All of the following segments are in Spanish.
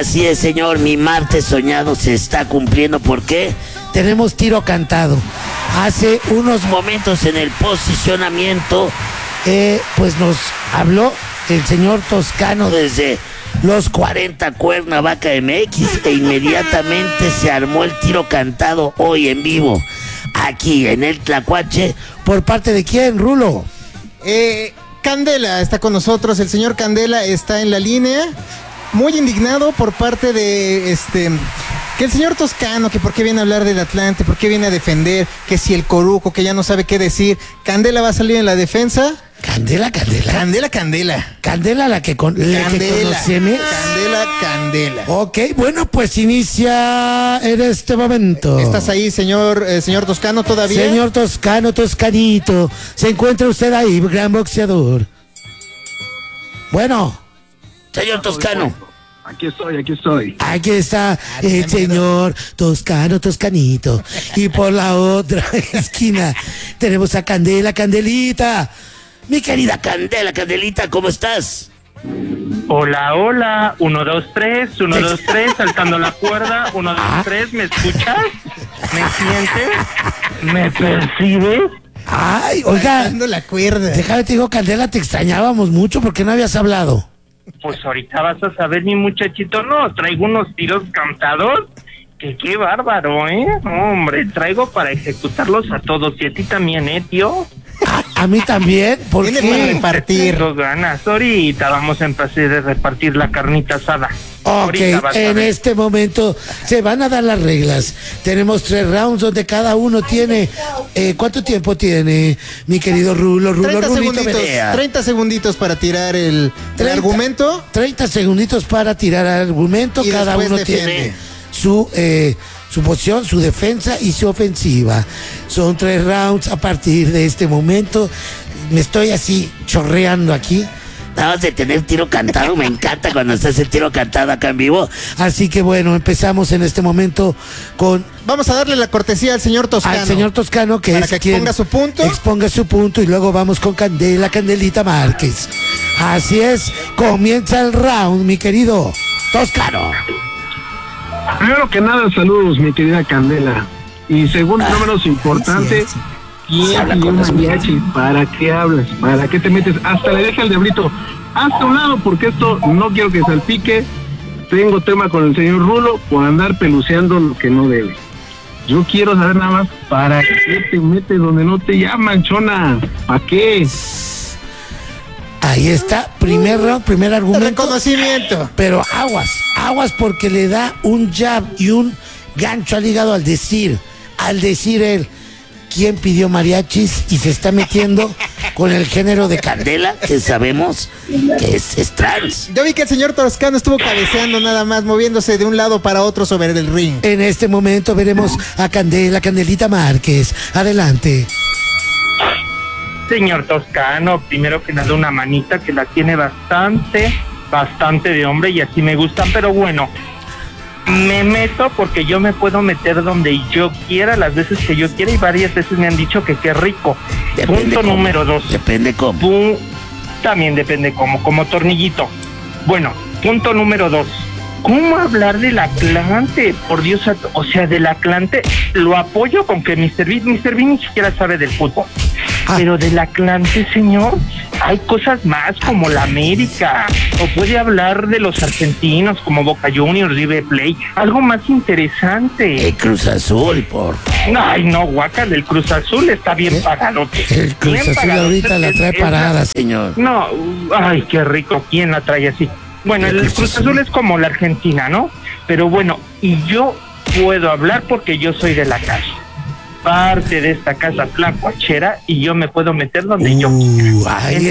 Así es, señor, mi martes soñado se está cumpliendo. ¿Por qué? Tenemos tiro cantado. Hace unos momentos en el posicionamiento, Pues nos habló el señor Toscano desde los 40 Cuernavaca MX, e inmediatamente se armó el tiro cantado hoy en vivo, aquí en el Tlacuache. ¿Por parte de quién, Rulo? Candela está con nosotros, el señor Candela está en la línea, muy indignado por parte de que el señor Toscano, que por qué viene a hablar del Atlante, por qué viene a defender, que si el Coruco, que ya no sabe qué decir. Candela va a salir en la defensa. Candela. Candela, la que conocemos. Candela. Ok, bueno, pues inicia en este momento. ¿Estás ahí, señor Toscano, todavía? Señor Toscano, Toscanito, ¿se encuentra usted ahí, gran boxeador? Bueno. Señor Toscano. Aquí estoy. Aquí está el señor Toscano, Toscanito. Y por la otra esquina tenemos a Candela, Candelita. Mi querida Candela, Candelita, ¿cómo estás? Hola, 1, 2, 3, 1, 2, 3, saltando la cuerda, 1, 2, 3, ¿me escuchas? ¿Me sientes? ¿Me percibes? Ay, oiga, Saltando la cuerda. déjame te digo, Candela, te extrañábamos mucho porque no habías hablado. Pues ahorita vas a saber, mi muchachito, no, traigo unos tiros cantados, que qué bárbaro, hombre, traigo para ejecutarlos a todos, y a ti también, tío. A mí también, ¿por Viene para qué? repartir. Tengo ganas, ahorita vamos a empezar a repartir la carnita asada. Ok, Ahorita vas a en ver. este momento se van a dar las reglas. Tenemos 3 rounds donde cada uno tiene... ¿cuánto tiempo tiene, mi querido Rulo? 30 segunditos para tirar el 30 argumento. 30 segunditos para tirar el argumento. Y Cada después uno defiende. tiene su posición, su defensa y su ofensiva. Son 3 rounds a partir de este momento. Me estoy así chorreando aquí. Nada más de tener tiro cantado, me encanta cuando estás el tiro cantado acá en vivo. Así que bueno, empezamos en este momento con... Vamos a darle la cortesía al señor Toscano. Al señor Toscano, que para es que quien exponga su punto. exponga su punto, y luego vamos con Candela, Candelita Márquez. Así es, comienza el round, mi querido Toscano. Primero que nada, saludos, mi querida Candela. Y segundo, no menos importante, Se ¿quién habla pidió con los mariachi? ¿Para qué hablas? ¿Para qué te metes? Hasta le deja el diablito. Hasta un lado, porque esto no quiero que salpique. Tengo tema con el señor Rulo por andar peluceando lo que no debe. Yo quiero saber nada más, ¿para qué te metes donde no te llaman, chona? ¿Para qué? Ahí está, primer round, primer argumento. Reconocimiento. Pero aguas porque le da un jab y un gancho al hígado al decir él quién pidió mariachis y se está metiendo con el género de Candela, que sabemos que es trans. Yo vi que el señor Toscano estuvo cabeceando nada más, moviéndose de un lado para otro sobre el ring. En este momento veremos a Candela, Candelita Márquez. Adelante. Señor Toscano, primero que nada una manita que la tiene bastante de hombre y así me gusta, pero bueno, me meto porque yo me puedo meter donde yo quiera, las veces que yo quiera, y varias veces me han dicho que qué rico. Depende Punto cómo. número 2. Depende cómo. También depende como tornillito. Bueno, punto número 2. ¿Cómo hablar del Atlante? Por Dios, o sea, del Atlante lo apoyo con que Mr. B ni siquiera sabe del fútbol. Pero del Atlante, señor, hay cosas más como la América, o puede hablar de los argentinos como Boca Juniors, River Plate, algo más interesante. El Cruz Azul, por... Ay, no, guácala, el Cruz Azul está bien pagado. El Cruz Bien Azul pagado. ahorita la trae parada, señor. No, ay, qué rico, ¿quién la trae así? Bueno, el Cruz Azul es como la Argentina, ¿no? Pero bueno, y yo puedo hablar porque yo soy de la casa, parte de esta casa tlacuachera, y yo me puedo meter donde yo quiera. Ahí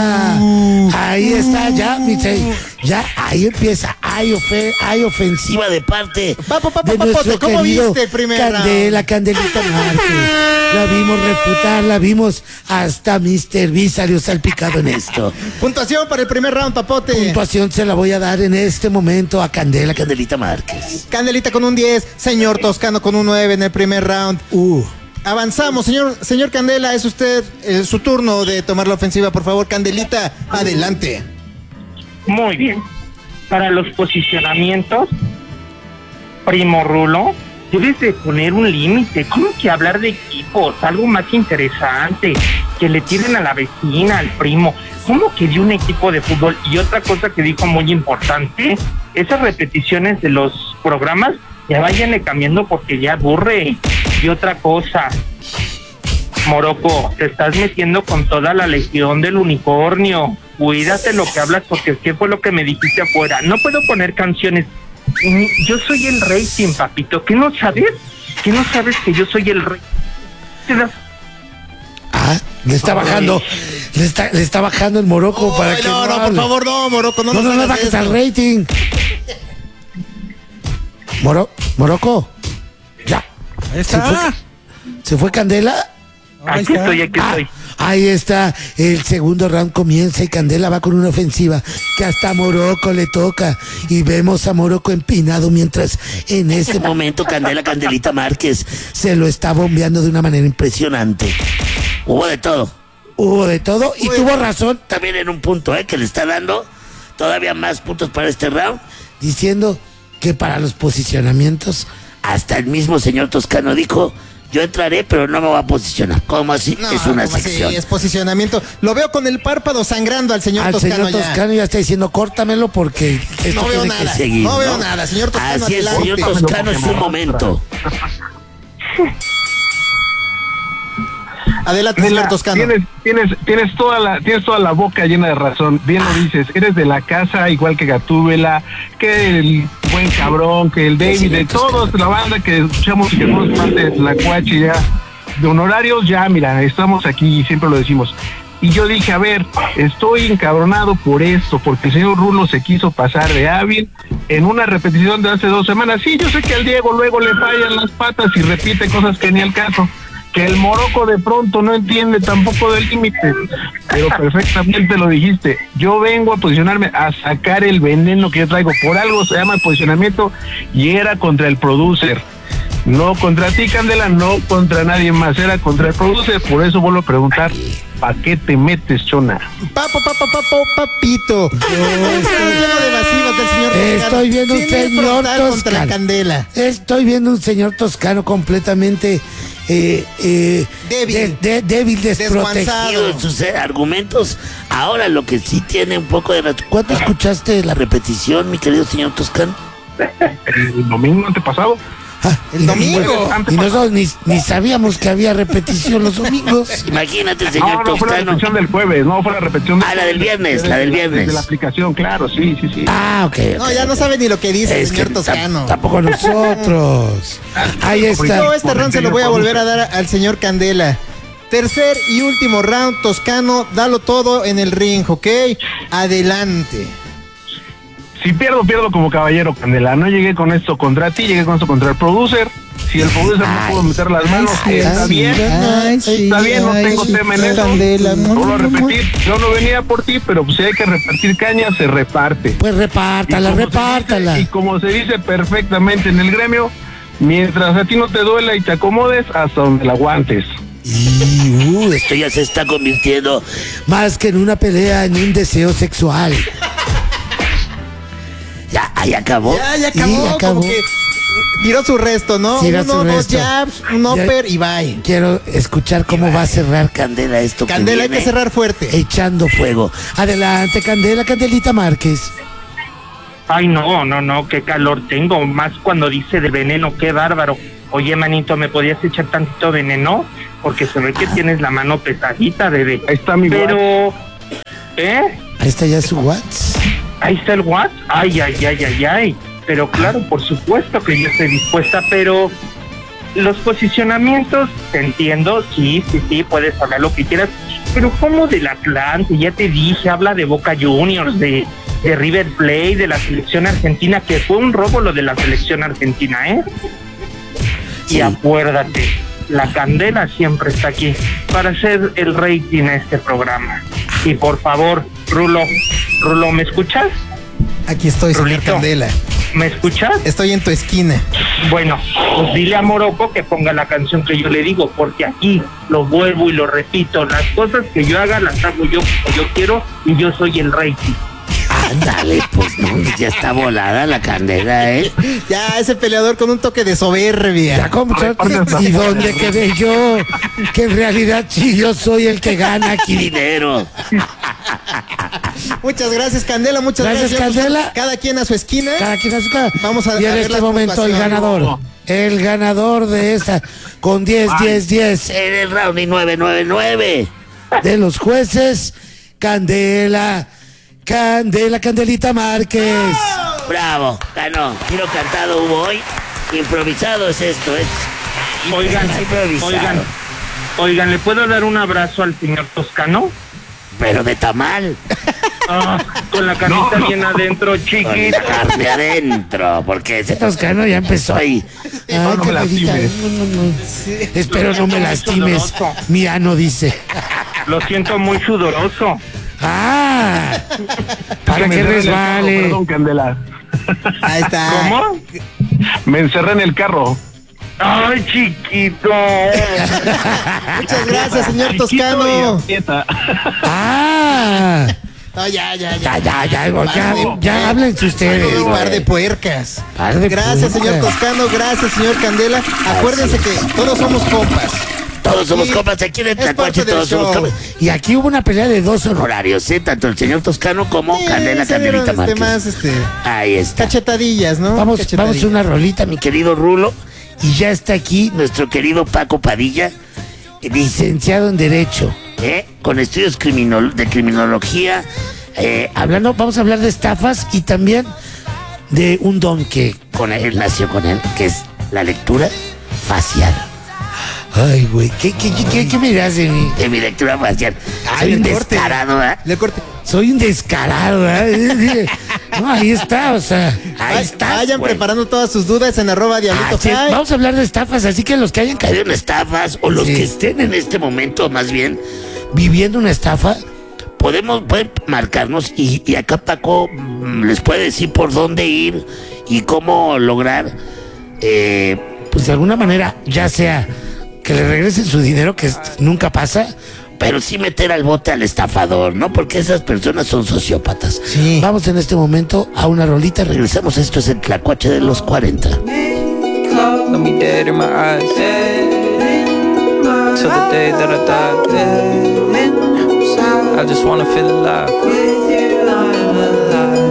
está, ya, ya, ahí empieza, hay ofensiva de parte de nuestro ¿cómo querido viste el primer Candela, Candelita Márquez. La vimos refutar, la vimos, hasta Mr. B salió salpicado en esto. Puntuación para el primer round, Papote. Puntuación se la voy a dar en este momento a Candela, Candelita Márquez. Candelita con un 10, señor Toscano con un 9 en el primer round. Avanzamos, señor Candela, es usted su turno de tomar la ofensiva, por favor. Candelita, adelante. Muy bien. para los posicionamientos, primo Rulo, debes de poner un límite. ¿Cómo que hablar de equipos? Algo más interesante, que le tiren a la vecina, al primo. ¿Cómo que de un equipo de fútbol? Y otra cosa que dijo muy importante, esas repeticiones de los programas, ya váyanle cambiando porque ya aburre. Y otra cosa, Morocco, te estás metiendo con toda la legión del unicornio. Cuídate lo que hablas porque ¿qué fue lo que me dijiste afuera? No puedo poner canciones. Yo soy el rating, papito. ¿Qué no sabes? ¿Qué no sabes que yo soy el rey? Le está bajando. Le está bajando el Morocco para que no, hable. por favor, no, Morocco, no No bajes al rating. Morocco. Ya. Ahí está. ¿Se fue Candela? Aquí estoy. Ahí está, el segundo round comienza y Candela va con una ofensiva que hasta a Morocco le toca y vemos a Morocco empinado mientras en este momento Candelita Márquez se lo está bombeando de una manera impresionante. Hubo de todo. Y tuvo razón También en un punto, que le está dando todavía más puntos para este round. diciendo que para los posicionamientos Hasta el mismo señor Toscano dijo, yo entraré, pero no me voy a posicionar. ¿Cómo así? No, es una ¿cómo así? sección. Es posicionamiento. Lo veo con el párpado sangrando al señor Toscano ya. Toscano ya está diciendo córtamelo porque esto No veo tiene nada. que seguir. No veo nada, señor Toscano. Así es, adelante. señor Toscano, es un momento. Adelante, señor Toscano. Tienes toda la boca llena de razón. Bien lo dices, eres de la casa, igual que Gatúbela, que el buen cabrón, que el David, de todos, la banda que escuchamos y que somos parte de Tlacuache ya, de honorarios, ya, mira, estamos aquí y siempre lo decimos. Y yo dije, a ver, estoy encabronado por esto, porque el señor Rulo se quiso pasar de hábil en una repetición de hace 2 semanas. Sí, yo sé que al Diego luego le fallan las patas y repite cosas que ni al caso. Que el Morocco de pronto no entiende tampoco del límite, pero perfectamente lo dijiste. Yo vengo a posicionarme, a sacar el veneno que yo traigo. Por algo se llama posicionamiento y era contra el producer. No contra ti, Candela, no contra nadie más, era contra el producer. Por eso vuelvo a preguntar, ¿para qué te metes, chona? Papito. Estoy lleno de evasivas del señor Toscano. Estoy viendo un Sin señor frontal contra Toscano. la Candela. Estoy viendo un señor Toscano completamente Débil. débil, desprotegido En sus argumentos, ahora lo que sí tiene un poco de... ¿Cuánto escuchaste la repetición, mi querido señor Toscano? El domingo antepasado. El domingo. Y nosotros ni sabíamos que había repetición los domingos. Imagínate, señor No fue la Toscano. repetición del jueves, no fue la repetición del La del viernes, la del viernes. De la aplicación, claro, sí. Ok. No, ya no sabe ni lo que dice el Es señor que Toscano. Tampoco nosotros. Ahí está. Todo este round se lo voy a volver a dar al señor Candela. Tercer y último round, Toscano, dalo todo en el ring, ¿ok? Adelante. Si pierdo como caballero, Candela. No llegué con esto contra ti, llegué con esto contra el producer. Si el producer no pudo meter las manos, está bien. Está bien, no tengo tema en eso. Candela, Vuelvo a repetir, yo no venía por ti, pero pues si hay que repartir caña, se reparte. Pues repártala. Y como se dice perfectamente en el gremio, mientras a ti no te duela y te acomodes, hasta donde la aguantes. Y Esto ya se está convirtiendo... más que en una pelea, en un deseo sexual. Ya, ahí acabó. Ya acabó, acabó. como que tiró su resto, ¿no? Tiró su 1, 2 resto. jabs, un upper y bye. Quiero escuchar cómo va a cerrar Candela, esto Candela, hay viene que cerrar fuerte. echando fuego. Adelante, Candelita Márquez. Ay, no, qué calor tengo. Más cuando dice del veneno, qué bárbaro. Oye, manito, ¿me podías echar tantito veneno? Porque se ve que tienes la mano pesadita, bebé. Ahí está mi Pero, Ahí está ya su WhatsApp. Ahí está el WhatsApp. Ay. Pero claro, por supuesto que yo estoy dispuesta, pero los posicionamientos, te entiendo, sí, puedes hablar lo que quieras, pero como del Atlante, ya te dije, habla de Boca Juniors, de River Plate, de la selección argentina, que fue un robo lo de la selección argentina, Sí. Y acuérdate, la Candela siempre está aquí para hacer el rating a este programa. Y por favor, Rulo, ¿me escuchas? Aquí estoy, señor Rulito. Candela. ¿Me escuchas? Estoy en tu esquina. Bueno, pues dile a Morocco que ponga la canción que yo le digo, porque aquí lo vuelvo y lo repito, las cosas que yo haga las hago yo como yo quiero y yo soy el rating. Ándale, pues no, ya está volada la Candela, ¿eh? Ya, ese peleador con un toque de soberbia. Ya como ¿y dónde quedé yo? Que en realidad sí, yo soy el que gana aquí. Dinero. Muchas gracias, Candela. Muchas Gracias, gracias. Candela. Cada quien a su esquina. Cada quien a su casa. Vamos a Y en ver este las momento el puntuaciones. ganador de esta, con 10 En el round y 999. de los jueces, Candelita Márquez. Bravo, ganó. Tiro cantado hubo hoy. Improvisado es esto, es. Oigan, Improvisado. oigan, ¿le puedo dar un abrazo al señor Toscano? Pero de tamal. Con la carnita bien adentro, Con la chiquita. carne adentro. Porque ese Toscano ya empezó ahí. Ay, no me Candelita, lastimes. no. Espero no me lastimes. Sudoroso. Mi ano dice. Lo siento muy sudoroso. Ah, para que Me encerré en el carro, resbale. Perdón, Candela. Ahí está. ¿Cómo? Me encerré en el carro. Ay, chiquito. Muchas gracias, señor Chiquito Toscano. y aprieta. Ah, No, ya. ya háblense ustedes. Un par de puercas. Par de Gracias, señor puercas. Toscano. Gracias, señor Candela. Acuérdense que todos somos compas. Todos somos Sí, compas aquí en el es parte Tlacuache, del todos somos show. compas. Y aquí hubo una pelea de dos honorarios, ¿eh? Tanto el señor Toscano como Candela se dieron, Candelita Márquez. más Ahí está. cachetadillas, ¿no? Vamos Cachetadillas. a una rolita, Mi querido Rulo, y ya está aquí nuestro querido Paco Padilla, licenciado en Derecho. con estudios de criminología. Vamos a hablar de estafas y también de un don que Con él nació con él, que es la lectura facial. Ay, güey, ¿qué me dirás de mí? De mi lectura facial. Ay, Soy un el corte. descarado, ¿eh? Le corte. Soy un descarado, ¿eh? No, ahí está, o sea. Ahí está. Vayan preparando todas sus dudas en @diablito High. Vamos a hablar de estafas, así que los que hayan caído Caído en estafas o los Sí. que estén en este momento, más bien, viviendo una estafa, pueden marcarnos y acá Paco les puede decir por dónde ir y cómo lograr. pues de alguna manera, ya sea que le regresen su dinero, que nunca pasa, Pero sí meter al bote al estafador, ¿no? Porque esas personas son sociópatas. Sí. vamos en este momento a una rolita, regresamos. Regresamos, esto es el Tlacuache de los 40. Look me dead in my eyes. Till the day that I die. I just wanna feel alive.